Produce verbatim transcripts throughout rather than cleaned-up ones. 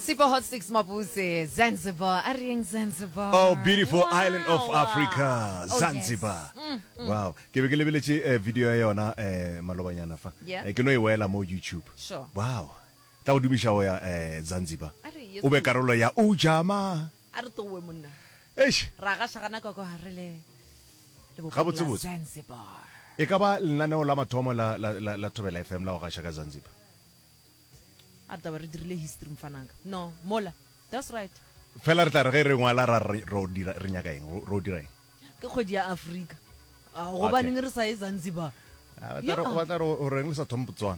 Super Hot Six Mabuse, Zanzibar, Ariang Zanzibar. Oh, beautiful Wow. island of Africa, Oh, Zanzibar. yes. Mm, mm. Wow. Ke be ke lebeletse eh, video ya yona eh malobanyana fa. Yeah. Eh, ke no e wela mo YouTube. Sure. Wow. Ta o dumisha o ya eh Zanzibar. Are you- O be karolo ya Ujama. Are towe monna. Eish. Ra ga shagana ka go harele. Ga botse botse. Zanzibar. E ka ba lenaneo la mathomo la la la, la Thobela F M la o ga shaka Zanzibar. Ata ba re dirile history mfananga. No, mola. That's right. Fela re tla re ge re ngwala ra re- ro dira re nyaka eng ro dira eng. Ke kgwedi ya Africa. Ah, go ba neng re sa e Zanzibar. Ah, Yeah. ba tla re o reng le sa thompo tswana.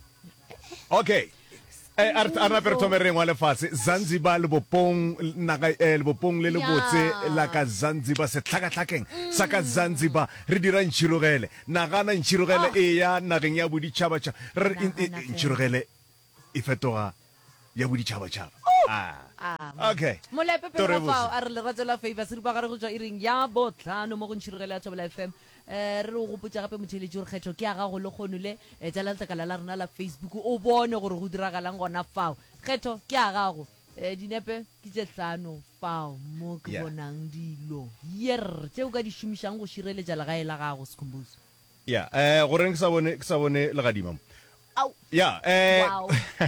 Okay. Eh arna per tomere ngwa le fase Zanzibar le bopong naga eh le bopong le le Yeah. botse la ka Zanzibar se tlhaka tlhakeng sa ka Zanzibar re dira ntshirogele nagana ntshirogele e ya nageng ya bodi chaba cha re Nagana fela. ntshirogele e fetoga ya bodi chaba chaba ah Ah. okay Molepe pe Tore go botse. fa a re le ratela favor se re ba gare go tswa iring ya botlhano mo go ntshirogela ya Thobela F M. Eh re go gopotsa gape motheletsi gore kgetho ke aga go le gonole e tsala lekala la rena la Facebook o bone gore go diragalang gona fao. Kgetho ke aga go eh dinepe ke tse tlano fao mo ke Yeah. bonang dilo. Yer tse o ka di shumishang go shireletsa la gae la gago sekhumbuzo. yeah eh go reng ke sa bone ke sa bone le gadima Au. yeah eh Wow.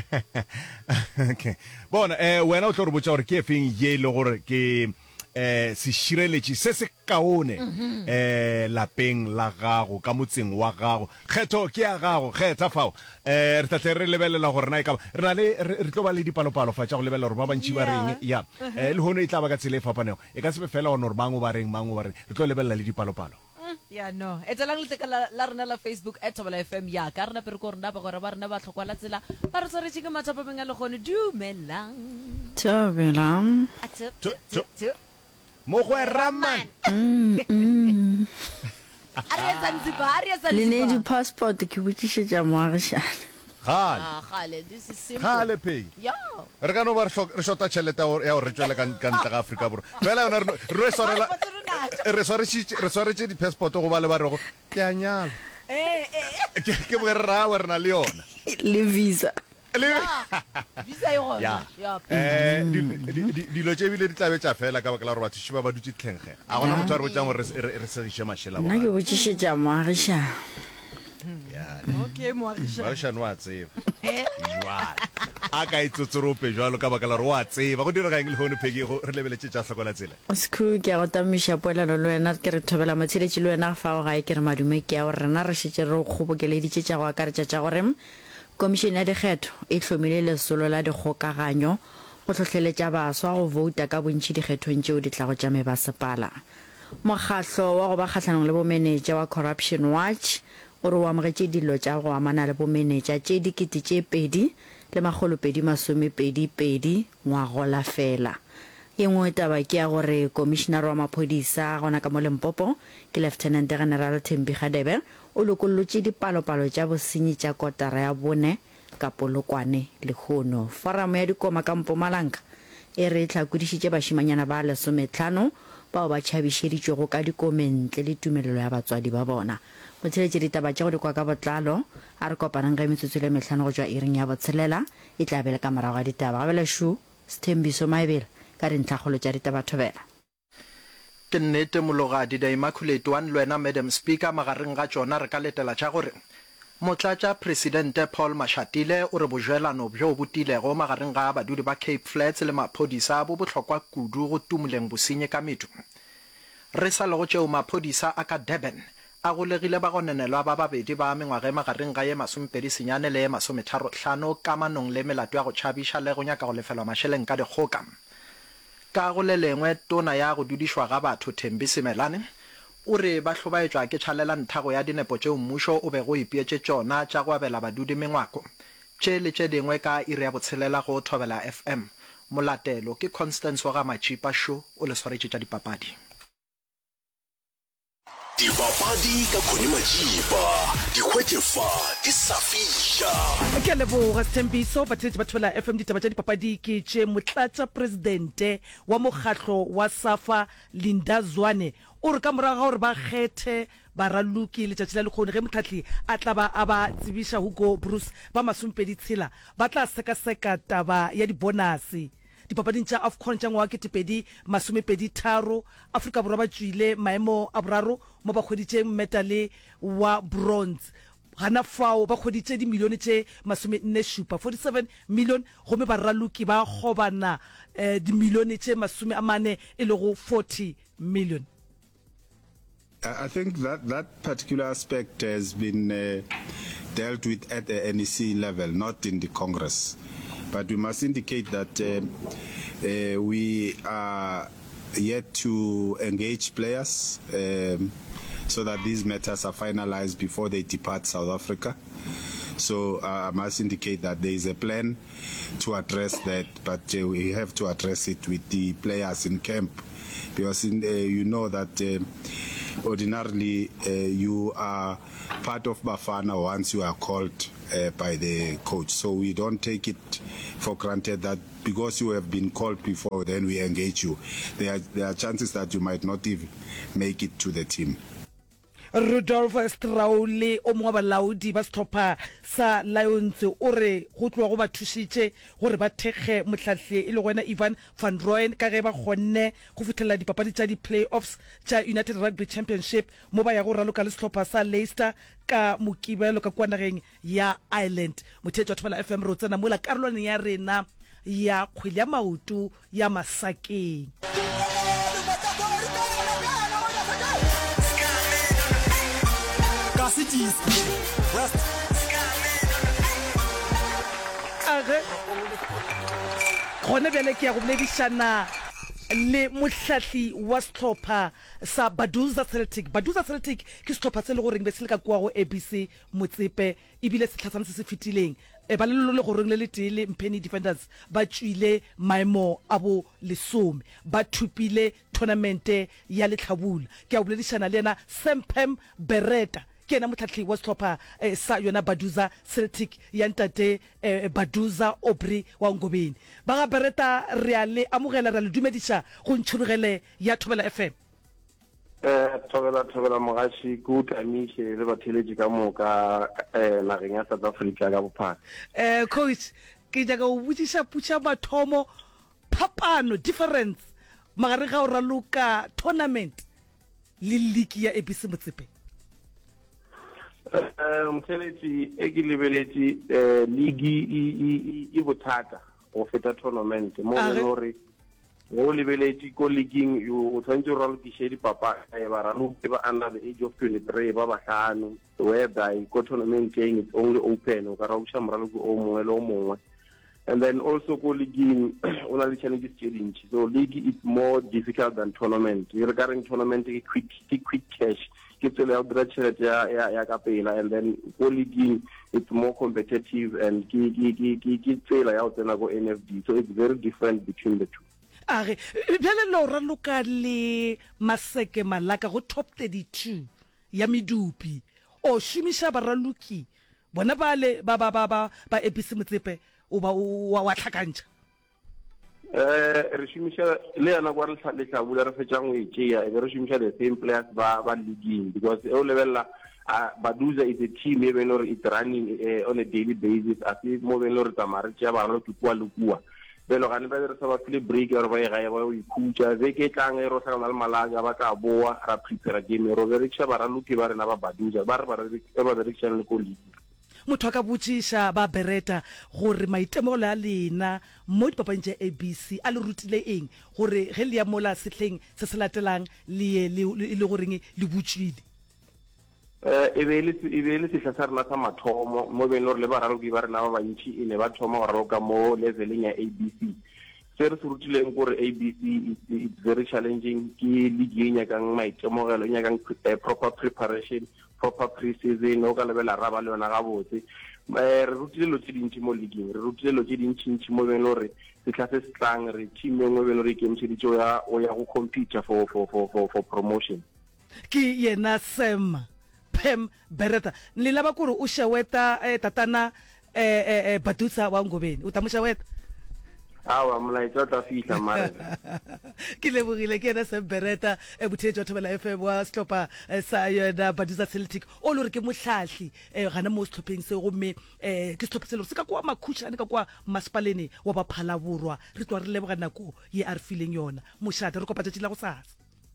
okay bona eh wena o tlo re botsa gore ke efeng ye le gore ke eh se shireletsi se se kaone eh lapeng la gago ka motseng wa gago kgetho ke ya gago kgetha fao eh re tla re lebelela gore na e ka re na le re re tlo ba le dipalopalo fa tsa go lebelela gore ba bantši ba reng ya eh le hono e tla ba ka tsela e fapanego e ka se be fela gore bang o ba reng mang o ba reng re tlo lebelela le dipalopalo. Ya no e tselang leteka la la rena la Facebook at Thobela F M ya ka rena pere ko rena ba gore ba rena ba tlhokwa la tsela ba re tsore tshike matsapa menga le gone dumelang Thobela. Atse- Tu- tu- tse- mo go raman a re etsa Zanzibar a re etsa Le ne di Zanzibar passport ke botsišetša moagišane. gale ah gale this is simple gale pei ya re ka no ba re shok- re shota tšhelete ya gore- ya gore re tswele ka ka ntle ga Afrika Borwa fela yona re- re swarela re swaretše re swaretše di-passport go ba le ba rego ke a nyala eh eh ke ke bo re ra re na le yona Le visa. le visa e gona ya ya eh di- di- di- dilo tše ebile di tlabe tša fela ka baka la gore batho šiba ba dutse tlhengge a gona motho a re botsang gore re- re re segiše mašela Nna ke botsišetša moagišane. okay moagisha bašane wa tseba jwale a ka e tsotsorope jalo ka baka la gore wa tseba go dira gang le gone pheki go re lebeletse tša tlhokola tsela Sekhu ke a go tamiša poelano le wena ke re Thobela motsheletši le wena fao gae ke re madume ke ya gore rena re šetse re kgobokeleditše tša go akaretša tša gore komišene ya dikgetho e hlomile lesolo la dikgokaganyo go tlhotlheletša baswa go vouta ka bontši dikgethong tšeo di tlago tša mebasepala. Mokgatlo wa go ba kgatlhanong le bomenetša wa Corruption Watch o re o amogetše dilo tša go amana le bomenetša tše dikete tše pedi le magolopedi masomepedi pedi ngwagola fela. E nngwe taba ke ya gore komishenara wa maphodisa gona ka mo Limpopo ke Lieutenant General Thembi Gadebe o lokollotše dipalopalo tša bosenyi tša kotara ya bone ka Polokwane le Khono. Foramo ya dikoma ka Mpumalanga e re tlhakodišitše bašimanyana ba lesometlhano bao ba tšhabišeditšwego ka dikomentle le tumelelo ya batswadi ba bona. Motheletše ditaba tša go di kwa ka botlalo a re kopanang ga metsotso le metlhano go tšwa iring ya botshelela e tla bele ka morago ga ditaba ga bele shu Sthembiso Maebele ka dintlhakgolo tša ditaba Thobela. Ke nnete mologadi da Immaculate One le wena Madam Speaker magareng ga tsona re ka letela tša gore motlatša presidente Paul Mashatile o re bojwelano bjo botilego magareng ga badudi ba Cape Flats le maphodisa bo bohlokwa kudu go tumoleng bosenye ka medu. Re sa le go tšeo maphodisa a ka Durban a golegile ba gonenelwa ba babedi ba mengwaga e magareng ga ye masompedi senyane le ye masometharo hlano ka manong le melato ya go tšhabiša le go nyaka go lefelwa mašeleng ka dikgoka. Ka go le lengwe tona ya go dudišwa ga batho Thembi Simelane o re ba hlobaetšwa ke tšhalela nthago ya dinepo tšeo mmušo o be go ipeetše tšona tša go abela badudi mengwako tše le tše dingwe ka iri ya botshelela go Thobela F M. Molatelo ke Constance wa ga Machipa Show o le swaretše tša dipapadi. Dipapadi ka Khoni Machipa dikgwetlefa di sa fiša ke leboga Sthembiso batheletši ba Thobela F M ditaba tša dipapadi ke tše motlatša presidente wa mokgatlo wa SAFA Linda Zwane o re ka moraga gore ba kgethe baraloki letšatši la lekgone ge motlhatlhi a tla ba a ba tsebisa Hugo Bruce ba masompedi tshela ba tla sekaseka taba ya dibonase dipapading tša AFCON tša ngwaga ketepedi masomepedi tharo Afrika Borwa ba tšwile maemo a boraro mo ba kgweditšeng medale wa bronze gana fao ba kgoditse di milione tše masome nne šupa forty-seven million gomme baraloki ba gobana eh, di milione tše masome a mane e le go forty million. I think that that particular aspect has been uh, dealt with at the N E C level, not in the Congress. But we must indicate that uh, uh, we are yet to engage players um, so that these matters are finalized before they depart South Africa. So uh, I must indicate that there is a plan to address that, but uh, we have to address it with the players in camp, because in, uh, you know that uh, ordinarily uh, you are part of Bafana once you are called uh, by the coach. So we don't take it for granted that because you have been called before, then we engage you. There are, there are chances that you might not even make it to the team. Rudolph Straule o mongwe balaodi ba setlhopha sa Lions o re go tloa go ba thušitše gore ba thekge motlhatlhi e le gona Ivan van Rooyen ka ge ba kgonne go fitlhelela dipapadi tša di-playoffs tša United Rugby Championship mo ba ya go raloka le setlhopha sa Leicester ka mokibelo ka kwa nageng ya Ireland. Motheetši wa Thobela F M re o tsena mola karolwaneng ya rena ya kgwele ya maoto ya Masakeng. Age gone bjale ke ya go boledišana le motlhatlhi wa setlhopha sa Baduza Celtic. Baduza Celtic ke setlhopha se le goreng be se le ka kua go A B C Motsepe ebile se tlhatsana se se fitileng e ba le le goreng le le tele Mpheni Defenders ba tšwile maemo a bo lesome ba thupile tournamente ya letlhabula. Ke a boledišana le yena Sempem Beretta ke ena motlhatlhi wa setlhopha eh, sa yona Baduza Celtic ya ntate eh, Baduza Aubrey wa Ngobeni. Ba ga Beretta re a le amogela re a le dumediša go ntšhurugele ya Thobela F M. eh Thobela Thobela mogaši go tamiše le batheletši ka moka eh nageng ya South Africa ka bophara. Eh coach ke ja go botšiša putša mathomo phapano difference magareng ga o raloka tournament le league ya A B C Motsepe. eh mtheletši e ke lebeletše eh league e bothata go feta tournament mo le gore go lebeletše ko leaguing o tshwanetse go ralokiše dipapa ba raloki ba under the age of twenty-three ba bahlano whereby ko tournament eng it's only open o ka ralokiša moraloki o mongwe le o mongwe. And then also ko leaguing o na le challenges tše dintši, so league is more difficult than tournament. E re ka reng tournament ke quick ke quick cash ke tsela ya go dira tšhelete ya ya ka pela, and then ko leaguing it's more competitive and ke ke ke ke tsela ya go tsena ko N F D, so it's very different between the two. Age bjale lo raloka le Maseke Malaka go top thirty-two ya medupi o šomiša baraloki bona ba le ba ba ba ba A B C Motsepe o ba wa tlhakantša. eh re šomiša le yana kwa re letlhabula re fetšang go e tšea e re šomiša the same players ba ba leaguing, because e o lebelela Baduza is a team even though it's running uh, on a daily basis as if mo ben lo re tsamaya re tšea baraloki kua le kua belo gane ba re sa ba file break ya re ba e gae ba o ikhutša ve ke tlang e ro hlakana le malaga ba ka boa ra prepare game ro be re tšea baraloki ba rena ba Baduza ba re ba re ba direction le ko league. Motho ka botšiša ba Beretta gore maitemogelo a lena mo dipapadi tša A B C a le rutile eng gore ge le ya mola sehleng se se latelang le le goreng le botšwile. eh e be le e be le sehla sa rena sa mathomo mo be le ba raloki ba rena ba bantši e ne ba thoma go raloka mo leveleng ya A B C. Se re se rutileng gore A B C it's very challenging ke league e nyakang maitemogelo e nyakang proper preparation, proper pre-season o ka lebela raba le yona ga botse. Eh re rutile lo tse dintši mo leaguing, re rutile lo tse dintšintši mo beng le gore sehla se se tlang re team e nngwe beng le gore ikemišeditše o ya go compete for for for for for promotion. Ke yena Sem Pem Beretta le laba kore o sheweta tatana eh eh Baduza wa Ngobeni o ta mo sheweta. awa molaetsa o tla fitlha mare ke lebogile ke ena sembereta e botheletši wa thobela F M wa setlhopha eh, sa yona Baduza Celtic o le gore ke motlhatlhi um gana mo setlhopheng se gomme um ke setlhopha se le gore se ka kwa makhušane ka kwa masepalene wa baphala borwa re tloa re leboga nako ye a re fileng yona mošate re kopatšatši la go sasa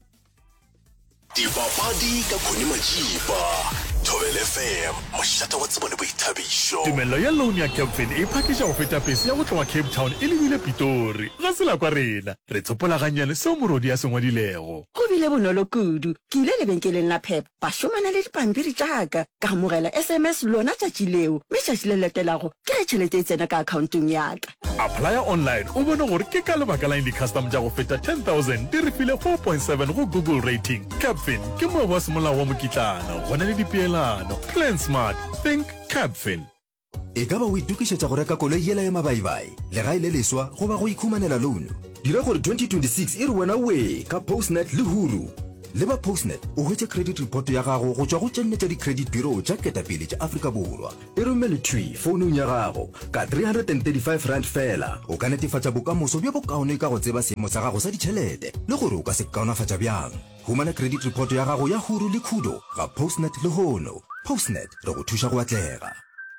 dipapadi ka khone majiba Thobela F M mošate wa tsebo le boithabišo tumelo ya loan ya Capfin e phakiša go feta pese ya go tloga Cape Town e lebile Pitori ga se la kwa rena re tsopola ganyane seo morodi ya sengwadilego go bile bonolo kudu ke ile lebenkeleng la Pep ba šomana le dipampiri jaaka ka amogela S M S lona tšatši leo mme tšatši le latelago ke ge tšhelete e tsena ka accountong ya ka applya online o bone gore ke ka lebaka la di-custom ja go feta ten thousand di re file four point seven go Google rating. Capfin ke moabo wa semolao wa mokitlana go na le dipeelano. Plan smart, think Capfin. E ka ba o itukišetša go reka koloi yela ya mabaibai legae le leswa go ba go ikhumanela loan dira gore twenty twenty-six e re wena we ka Postnet le Huru le ba Postnet o hwetše credit report ya gago go tšwa go tšenne tša di-credit bureau tša ketapele tša Afrika Borwa e romele twi founung ya gago ka three hundred thirty-five rand fela o ka netefatša bokamoso bja bokaone ka go tseba seemo sa gago sa ditšhelete le gore o ka se kaonafatša bjang humana credit report ya gago ya Huru le Kudo ga Postnet le Hono. Postnet re go thuša go atlega.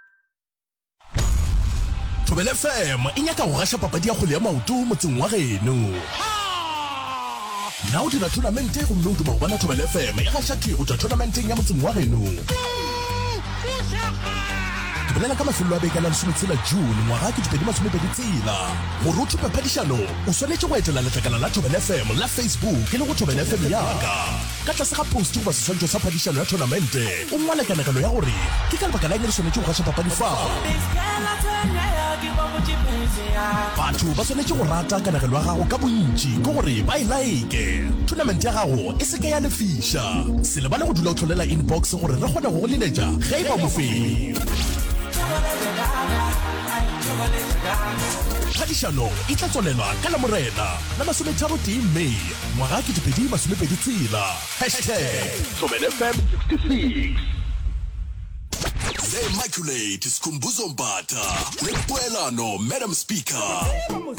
Thobela F M e nyaka go gasha papadi ya kgole ya maoto motseng wa geno na o dira tournamente go mno tuma bona Thobela F M e gasha thi go tšwa tournamenteng ya motseng wa geno Bolela ka mafelo a beka la lesometsela June ngwaga ke dipedi masomepedi tsela go re o thupe phadišano o swanetše go etela letlakala la Thobela F M la Facebook e le go Thobela F M yaka ka tlase ga post go ba seswantšho sa phadišano ya tournamente o ngwale kanagelo ya gore ke ka lebaka la eng le swanetše go gasha papadi fao batho ba swanetše go rata kanagelo ya gago ka bontši ke gore ba e like tournament ya gago e seke ya lefiša se lebale go dula o tlholela inbox gore re kgone go go leletša ge e ba bofeng phadišano e tla tswalelwa ka la morena la masometharo tee Mei ngwaga ke dipedi masomepedi tsela hashtag Thobela F M sixty-six The Immaculate Sikhumbuzo Mbatha nepoelano Madam Speaker